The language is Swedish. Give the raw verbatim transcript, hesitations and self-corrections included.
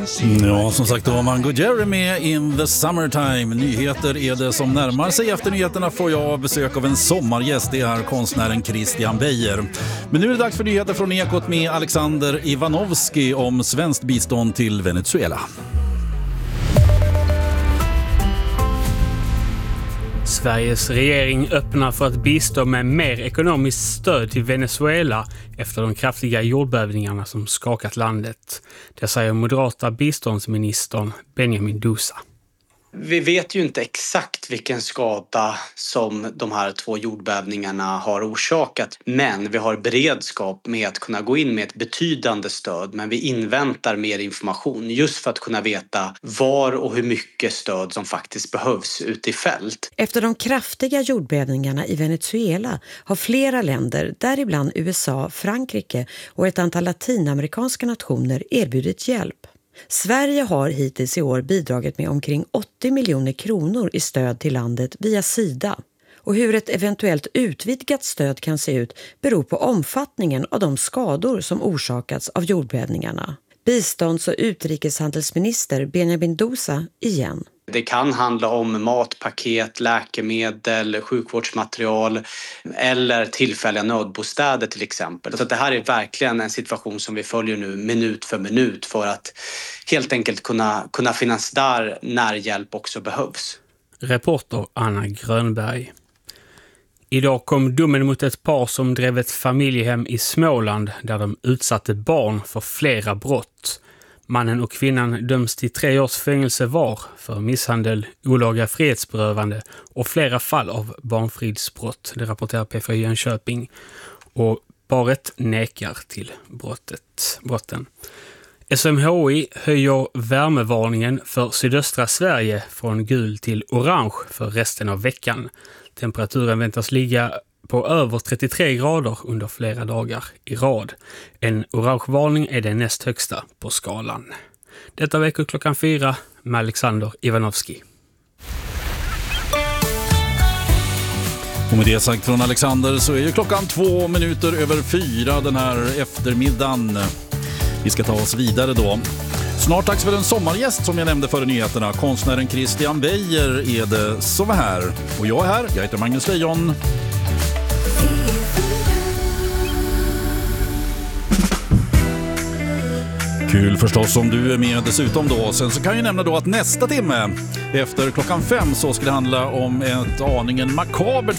Ja, som sagt, då var Mango Jerry med In the Summertime. Nyheter är det som närmar sig. Efter nyheterna får jag besök av en sommargäst. Det är konstnären Christian Beijer. Men nu är det dags för nyheter från Ekot med Alexander Ivanovski om svenskt bistånd till Venezuela. Sveriges regering öppnar för att bistå med mer ekonomiskt stöd till Venezuela efter de kraftiga jordbävningarna som skakat landet. Det säger moderata biståndsministern Benjamin Dousa. Vi vet ju inte exakt vilken skada som de här två jordbävningarna har orsakat. Men vi har beredskap med att kunna gå in med ett betydande stöd. Men vi inväntar mer information just för att kunna veta var och hur mycket stöd som faktiskt behövs ute i fält. Efter de kraftiga jordbävningarna i Venezuela har flera länder, däribland U S A, Frankrike och ett antal latinamerikanska nationer erbjudit hjälp. Sverige har hittills i år bidragit med omkring åttio miljoner kronor i stöd till landet via Sida. Och hur ett eventuellt utvidgat stöd kan se ut beror på omfattningen av de skador som orsakats av jordbävningarna. Bistånds- och utrikeshandelsminister Benjamin Dousa igen. Det kan handla om matpaket, läkemedel, sjukvårdsmaterial eller tillfälliga nödbostäder till exempel. Så det här är verkligen en situation som vi följer nu minut för minut för att helt enkelt kunna, kunna finnas där när hjälp också behövs. Reporter Anna Grönberg. Idag kom domen mot ett par som drev ett familjehem i Småland där de utsatte barn för flera brott. Mannen och kvinnan döms till tre års fängelse var för misshandel, olaga frihetsberövande och flera fall av barnfridsbrott. Det rapporterar P fyra Jönköping. Och paret nekar till brottet, brotten. S M H I höjer värmevarningen för sydöstra Sverige från gul till orange för resten av veckan. Temperaturen väntas ligga på över trettiotre grader under flera dagar i rad. En orangevarning är den näst högsta på skalan. Detta veckor klockan fyra med Alexander Ivanovski. Och med det sagt från Alexander så är ju klockan två minuter över fyra den här eftermiddagen. Vi ska ta oss vidare då. Snart dags för en sommargäst som jag nämnde före nyheterna. Konstnären Christian Beijer är det som är här. Och jag är här, jag heter Magnus Lejon. Kul förstås om du är med dessutom då. Sen så kan jag nämna då att nästa timme efter klockan fem så ska det handla om ett aningen makabert